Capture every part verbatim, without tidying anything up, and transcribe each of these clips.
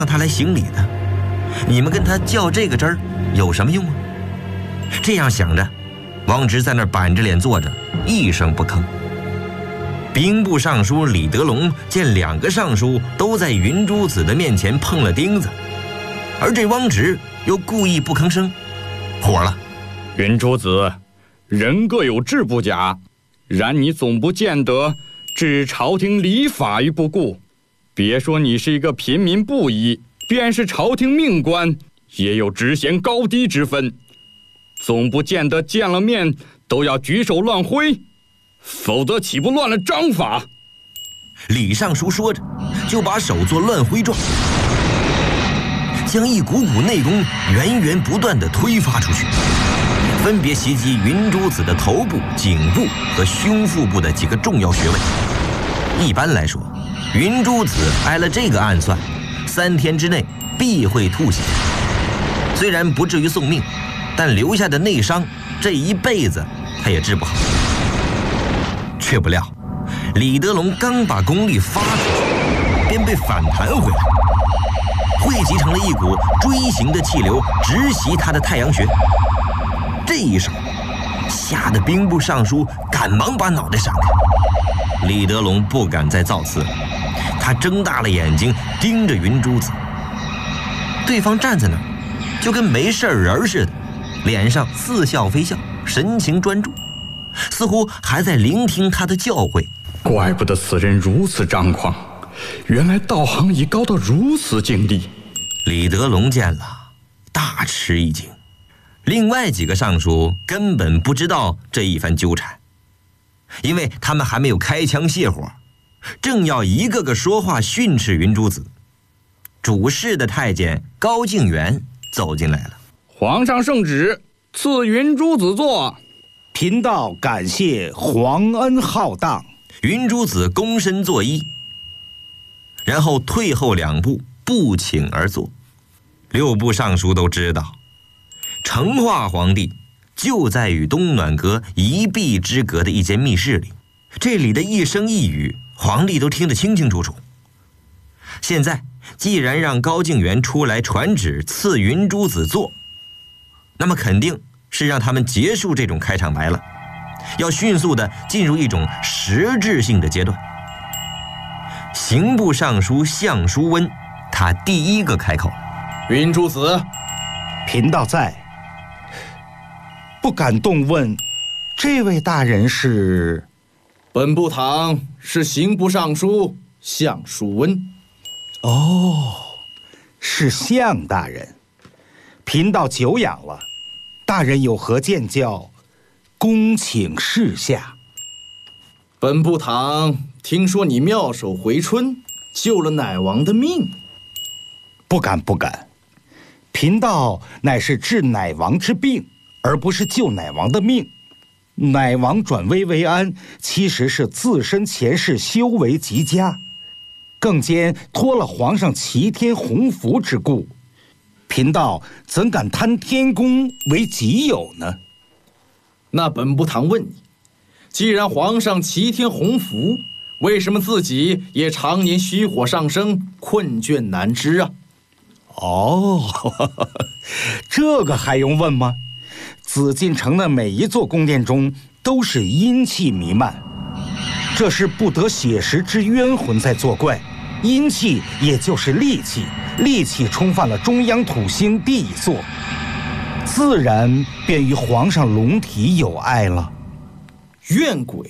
让他来行礼的，你们跟他较这个真儿有什么用啊？这样想着，王直在那儿板着脸坐着，一声不吭。兵部尚书李德龙见两个尚书都在云珠子的面前碰了钉子，而这汪直又故意不吭声，火了。 云珠子，人各有志不假，然你总不见得置朝廷礼法于不顾。别说你是一个平民布衣，便是朝廷命官，也有职衔高低之分，总不见得见了面都要举手乱挥，否则岂不乱了章法？ 李尚书说着，就把手做乱挥状，将一股股内功源源不断地推发出去，分别袭击云珠子的头部、颈部和胸腹部的几个重要穴位。一般来说，云珠子挨了这个暗算，三天之内必会吐血。虽然不至于送命，但留下的内伤，这一辈子他也治不好。却不料，李德龙刚把功力发出去，便被反弹回来，汇集成了一股锥形的气流，直袭他的太阳穴。这一手，吓得兵部尚书赶忙把脑袋闪开。李德龙不敢再造次了，他睁大了眼睛盯着云珠子。对方站在那儿，就跟没事人似的，脸上似笑非笑，神情专注，似乎还在聆听他的教诲。 怪不得此人如此张狂，原来道行已高到如此境地。 李德龙见了，大吃一惊。另外几个尚书根本不知道这一番纠缠，因为他们还没有开枪泄火，正要一个个说话训斥云珠子。主事的太监高敬元走进来了。 皇上圣旨，赐云珠子坐。 贫道感谢皇恩浩荡。 云珠子躬身作揖，然后退后两步，不请而坐。六部尚书都知道，成化皇帝就在与东暖阁一壁之隔的一间密室里，这里的一声一语，皇帝都听得清清楚楚。现在既然让高敬元出来传旨赐云珠子坐，那么肯定是让他们结束这种开场白了，要迅速地进入一种实质性的阶段。刑部尚书项叔温，他第一个开口了。 云珠子， 贫道在，不敢动问，这位大人是？ 本部堂是刑部尚书项叔温。 哦，是项大人，贫道久仰了。大人有何见教，恭请示下。 本部堂听说你妙手回春，救了乃王的命。 不敢不敢，贫道乃是治乃王之病，而不是救乃王的命。乃王转危为安，其实是自身前世修为极佳，更兼托了皇上齐天鸿福之故，贫道怎敢贪天功为己有呢？ 那本部堂问你，既然皇上齐天鸿福，为什么自己也常年虚火上升，困倦难支啊？ 哦，这个还用问吗？紫禁城的每一座宫殿中都是阴气弥漫，这是不得血食之冤魂在作怪。阴气也就是戾气，戾气冲犯了中央土星第一座，自然便与皇上龙体有碍了。 怨鬼，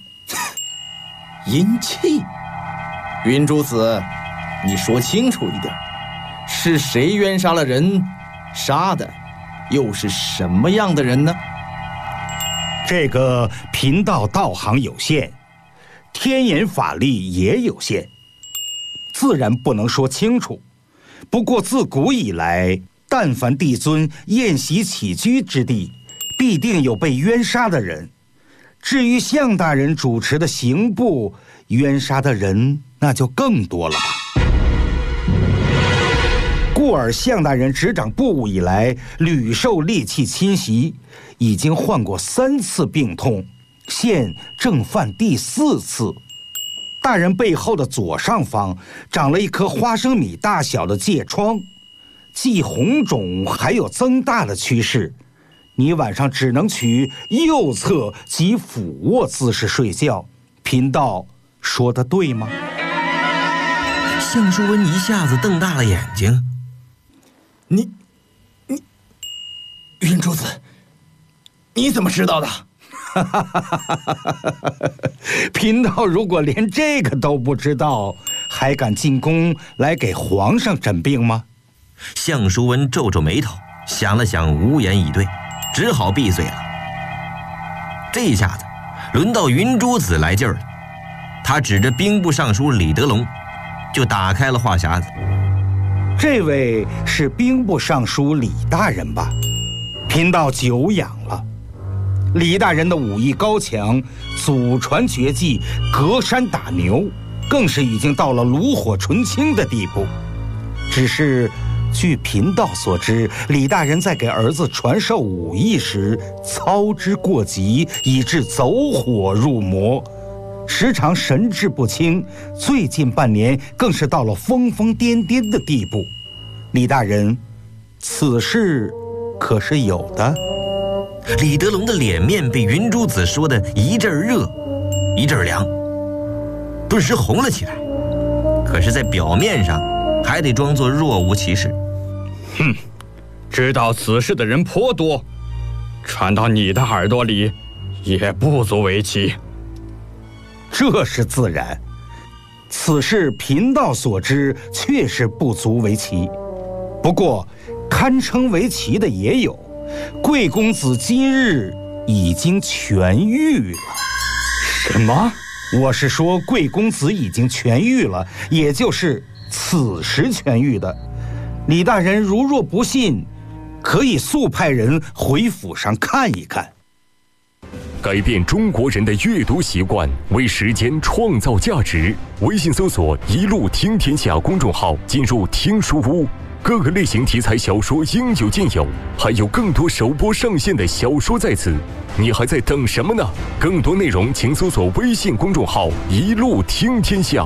阴气。云珠子，你说清楚一点，是谁冤杀了人？杀的又是什么样的人呢？ 这个贫道道行有限，天眼法力也有限，自然不能说清楚。不过自古以来，但凡帝尊宴席起居之地，必定有被冤杀的人。至于项大人主持的刑部，冤杀的人那就更多了吧。故而项大人执掌部务以来，屡受戾气侵袭，已经患过三次病痛，现正犯第四次。 大人背后的左上方长了一颗花生米大小的疥疮，既红肿还有增大的趋势。你晚上只能取右侧及俯卧姿势睡觉。贫道说的对吗？ 项淑文一下子瞪大了眼睛。 你，你，云珠子，你怎么知道的？ 贫道如果连这个都不知道，还敢进宫来给皇上诊病吗？ 项淑文皱皱眉头，想了想，无言以对，只好闭嘴了。这下子轮到云珠子来劲儿了，他指着兵部尚书李德龙，就打开了话匣子。 这位是兵部尚书李大人吧？贫道久仰了。李大人的武艺高强，祖传绝技隔山打牛，更是已经到了炉火纯青的地步。只是据贫道所知，李大人在给儿子传授武艺时操之过急，以致走火入魔，时常神志不清，最近半年更是到了疯疯癫癫的地步。李大人，此事可是有的？ 李德龙的脸面被云珠子说的一阵热一阵凉，顿时红了起来，可是在表面上还得装作若无其事。 哼，知道此事的人颇多，传到你的耳朵里也不足为奇。 这是自然，此事贫道所知确实不足为奇，不过堪称为奇的也有。贵公子今日已经痊愈了。 什么？ 我是说贵公子已经痊愈了，也就是此时痊愈的。李大人如若不信，可以速派人回府上看一看。 改变中国人的阅读习惯，为时间创造价值。微信搜索一路听天下公众号，进入听书屋，各个类型题材小说应有尽有，还有更多首播上线的小说在此，你还在等什么呢？更多内容请搜索微信公众号一路听天下。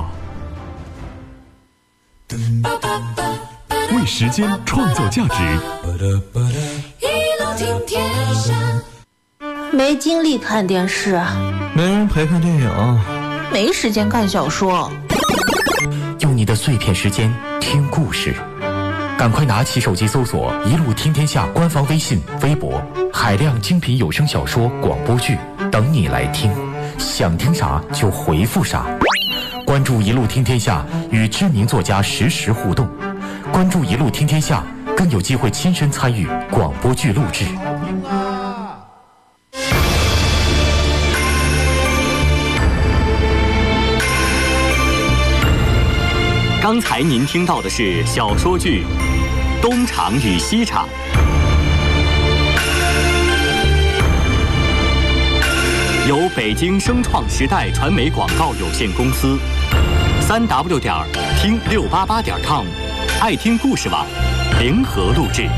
为时间创造价值， 一路听天下。没精力看电视， 没人陪看电影， 没时间看小说， 用你的碎片时间听故事。赶快拿起手机搜索一路听天下官方微信微博，海量精品有声小说广播剧等你来听，想听啥就回复啥。关注一路听天下，与知名作家实时互动。关注一路听天下，更有机会亲身参与广播剧录制。刚才您听到的是小说剧《东厂与西厂》，由北京声创时代传媒广告有限公司、三 w 点听六八八点 com、爱听故事网联合录制。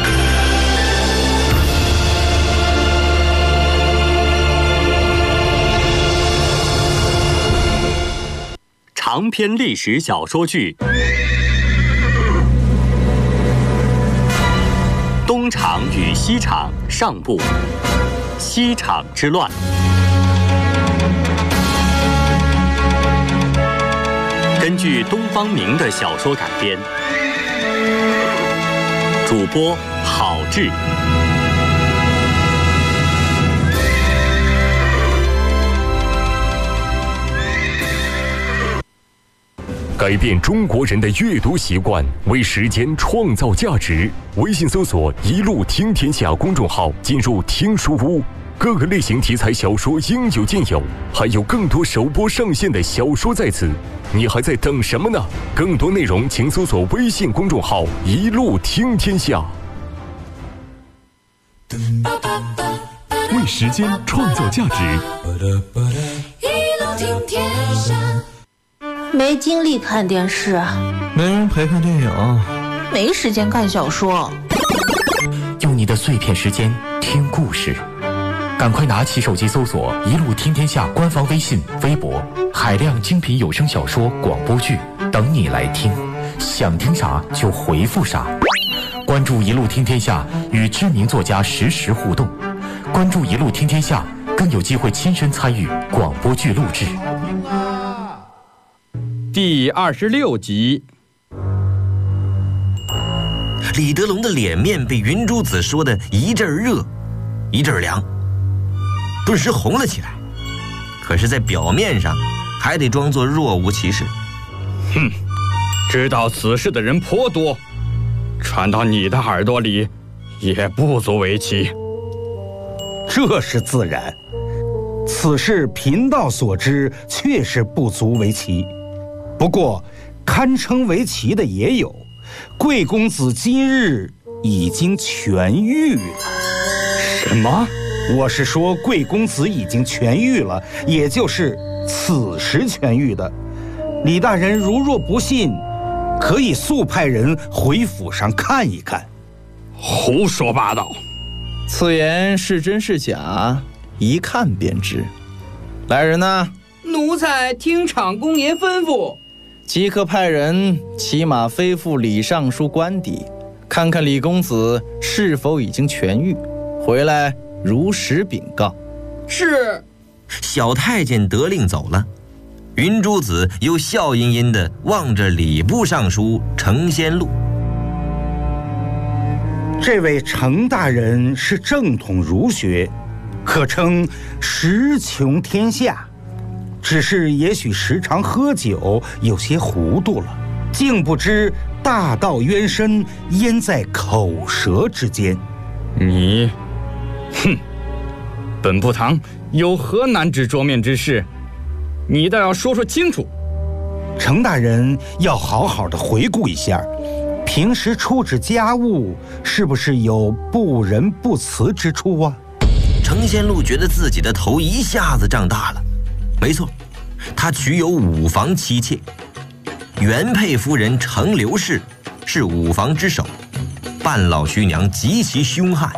长篇历史小说剧《东厂与西厂》上部，西厂之乱。根据东方明的小说改编，主播郝志。 改变中国人的阅读习惯，为时间创造价值。微信搜索一路听天下公众号，进入听书屋，各个类型题材小说应有尽有，还有更多首播上线的小说在此，你还在等什么呢？更多内容请搜索微信公众号一路听天下。为时间创造价值， 一路听天下。没精力看电视， 没人陪看电影， 没时间看小说， 用你的碎片时间听故事。 赶快拿起手机搜索“一路听天下”官方微信、微博，海量精品有声小说、广播剧等你来听，想听啥就回复啥。关注“一路听天下”，与知名作家实时互动。关注“一路听天下”，更有机会亲身参与广播剧录制。 第二十六集。 李德龙的脸面被云珠子说的一阵热，一阵凉，顿时红了起来。可是，在表面上还得装作若无其事。 哼，知道此事的人颇多，传到你的耳朵里，也不足为奇。 这是自然，此事贫道所知，确实不足为奇。不过，堪称为奇的也有。贵公子今日已经痊愈了。 什么？ 我是说贵公子已经痊愈了，也就是此时痊愈的。李大人如若不信，可以速派人回府上看一看。 胡说八道！ 此言是真是假，一看便知。来人呐！ 奴才听长公爷吩咐。 即刻派人骑马飞赴李尚书官邸，看看李公子是否已经痊愈，回来如实禀告。 是。 小太监得令走了，云珠子又笑吟吟地望着礼部尚书程先禄。 这位程大人是正统儒学，可称识穷天下。只是也许时常喝酒，有些糊涂了，竟不知大道渊深，焉在口舌之间。 你，哼，本部堂有何难止桌面之事，你倒要说说清楚。 程大人要好好的回顾一下，平时处置家务是不是有不仁不慈之处啊？ 程先禄觉得自己的头一下子胀大了。没错，他娶有五房妻妾，原配夫人程刘氏是五房之首，半老徐娘极其凶悍，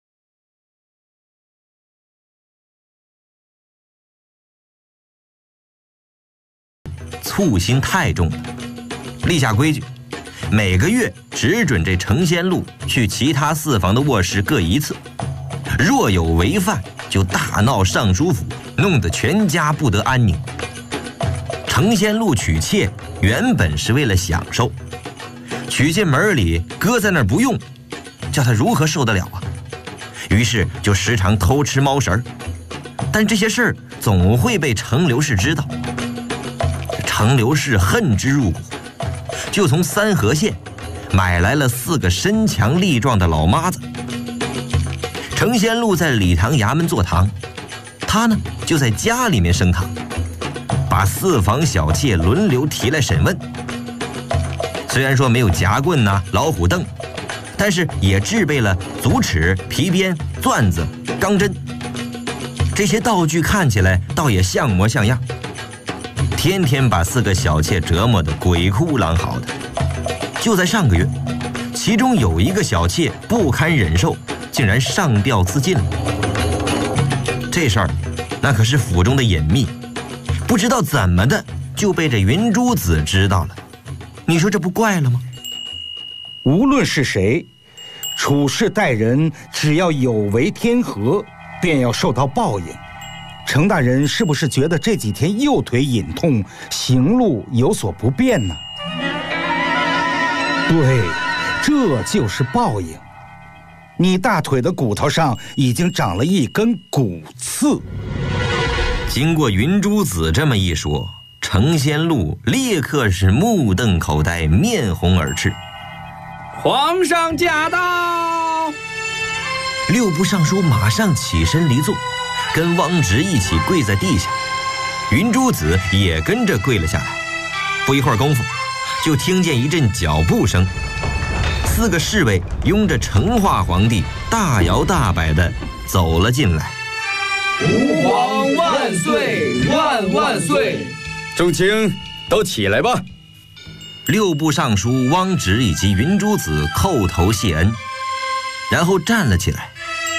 醋心太重了，立下规矩，每个月只准这程先禄去其他四房的卧室各一次，若有违犯，就大闹尚书府，弄得全家不得安宁。程先禄娶妾原本是为了享受，娶进门里搁在那儿不用，叫他如何受得了啊？于是就时常偷吃猫食儿，但这些事儿总会被程刘氏知道。程刘氏恨之入骨，就从三河县买来了四个身强力壮的老妈子。程先禄在礼堂衙门坐堂，他呢就在家里面升堂，把四房小妾轮流提来审问。虽然说没有夹棍呐、啊、老虎凳，但是也制备了足尺、皮鞭、钻子、钢针，这些道具看起来倒也像模像样，天天把四个小妾折磨得鬼哭狼嚎的。就在上个月，其中有一个小妾不堪忍受，竟然上吊自尽了。这事儿那可是府中的隐秘，不知道怎么的就被这云珠子知道了。你说这不怪了吗？ 无论是谁，处事待人只要有违天和，便要受到报应。程大人是不是觉得这几天右腿隐痛，行路有所不便呢？对，这就是报应。你大腿的骨头上已经长了一根骨刺。 经过云珠子这么一说，程先禄立刻是目瞪口呆，面红耳赤。 皇上驾到！ 六部尚书马上起身离座，跟汪直一起跪在地下，云珠子也跟着跪了下来。不一会儿功夫，就听见一阵脚步声，四个侍卫拥着成化皇帝大摇大摆地走了进来。 吾皇万岁万万岁！ 众卿都起来吧。 六部尚书汪直以及云珠子叩头谢恩，然后站了起来。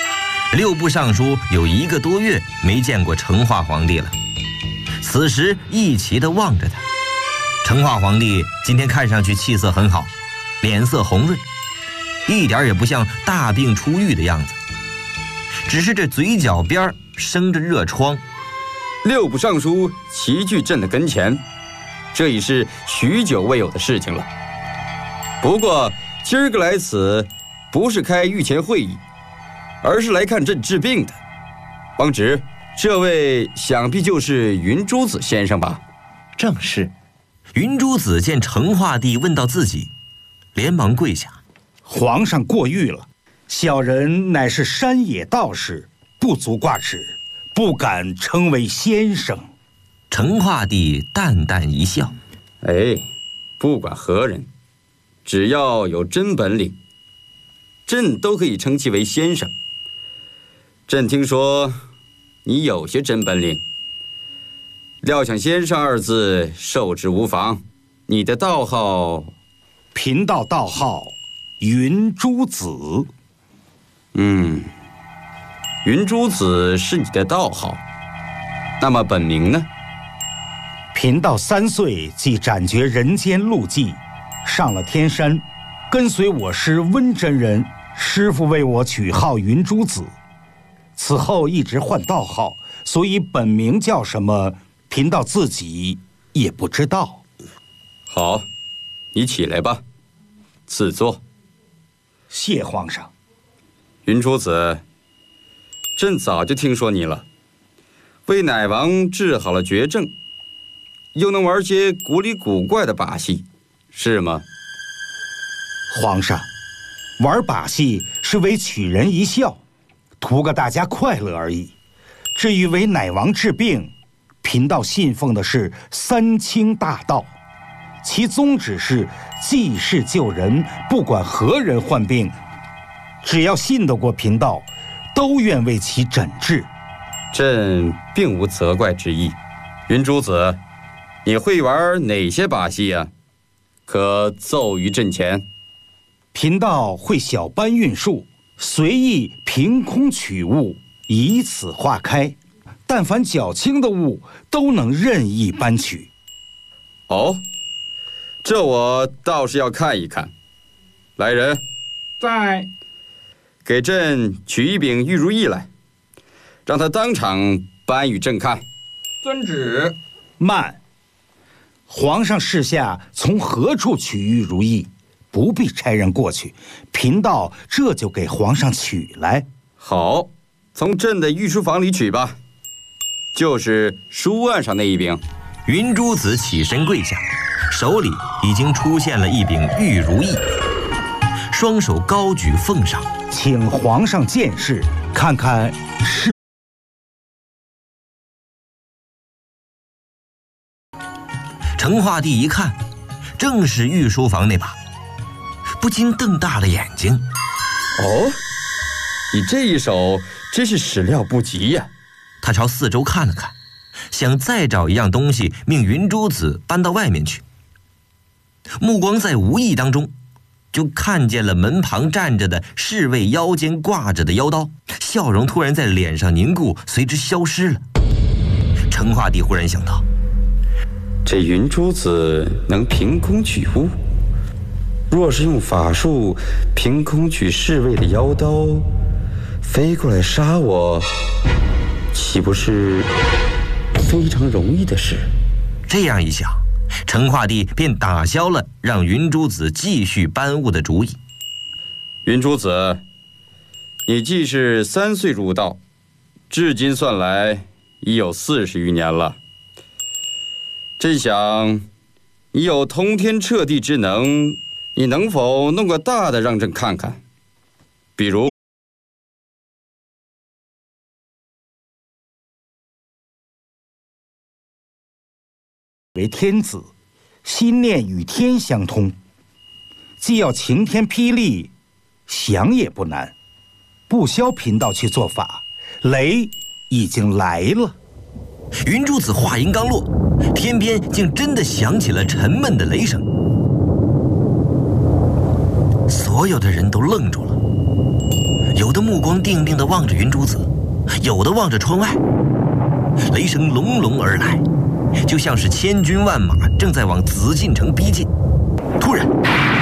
六部尚书有一个多月没见过成化皇帝了，此时一齐地望着他。成化皇帝今天看上去气色很好，脸色红润，一点也不像大病初愈的样子，只是这嘴角边生着热疮。 六部尚书齐聚朕的跟前，这已是许久未有的事情了。不过今儿个来此，不是开御前会议，而是来看朕治病的。王直，这位想必就是云珠子先生吧？ 正是。 云珠子见成化帝问到自己，连忙跪下：“ 皇上过誉了，小人乃是山野道士，不足挂齿，不敢称为先生。” 成化帝淡淡一笑：“ 哎，不管何人，只要有真本领，朕都可以称其为先生。朕听说你有些真本领，料想先生二字受之无妨。你的道号？ 贫道道号云珠子。 嗯，云珠子是你的道号，那么本名呢？ 贫道三岁即斩绝人间路迹，上了天山，跟随我师温真人，师傅为我取号云珠子。此后一直换道号，所以本名叫什么，贫道自己也不知道。 好，你起来吧，赐座。 谢皇上。 云珠子，朕早就听说你了，为奶王治好了绝症，又能玩些古里古怪的把戏，是吗？ 皇上，玩把戏是为取人一笑，图个大家快乐而已。至于为奶王治病，贫道信奉的是三清大道，其宗旨是济世救人，不管何人患病，只要信得过贫道，都愿为其诊治。 朕并无责怪之意。云珠子，你会玩哪些把戏呀？可奏于朕前。 贫道会小搬运术，随意凭空取物，以此化开。但凡较轻的物，都能任意搬取。 哦，这我倒是要看一看。来人， 在。 给朕取一柄玉如意来，让他当场搬与朕看。 遵旨。 慢！皇上示下从何处取玉如意，不必差人过去，贫道这就给皇上取来。 好，从朕的御书房里取吧，就是书案上那一柄。 云珠子起身跪下，手里已经出现了一柄玉如意，双手高举奉上， 请皇上见识，看看是。 成化帝一看，正是御书房那把，不禁瞪大了眼睛。 哦，你这一手真是始料不及呀！ 他朝四周看了看，想再找一样东西命云珠子搬到外面去。目光在无意当中就看见了门旁站着的侍卫腰间挂着的腰刀，笑容突然在脸上凝固，随之消失了。成化帝忽然想到， 这云珠子能凭空取物，若是用法术凭空取侍卫的腰刀，飞过来杀我，岂不是非常容易的事？ 这样一想，成化帝便打消了让云珠子继续搬物的主意。 云珠子，你既是三岁入道，至今算来已有四十余年了。朕想，你有通天彻地之能，你能否弄个大的让朕看看？比如， 为天子，心念与天相通，既要晴天霹雳，想也不难。不消贫道去做法，雷已经来了。 云珠子话音刚落，天边竟真的响起了沉闷的雷声，所有的人都愣住了。有有的目光定定地望着云珠子，有的望着窗外。雷声隆隆而来，就像是千军万马正在往紫禁城逼近。突然，